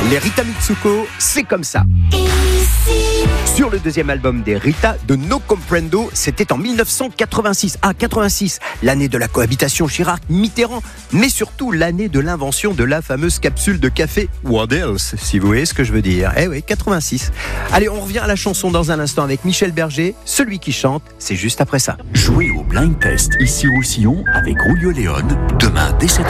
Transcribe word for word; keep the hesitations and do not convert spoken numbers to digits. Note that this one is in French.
Les Rita Mitsuko, c'est comme ça. Sur le deuxième album des Rita, de No Comprendo, c'était en dix-neuf cent quatre-vingt-six. Ah, quatre-vingt-six, l'année de la cohabitation Chirac-Mitterrand, mais surtout l'année de l'invention de la fameuse capsule de café What Else, si vous voyez ce que je veux dire. Eh oui, quatre-vingt-six. Allez, on revient à la chanson dans un instant avec Michel Berger. Celui qui chante, c'est juste après ça. Jouez au Blind Test, ici au Roussillon, avec Julio Léon, demain dès sept heures.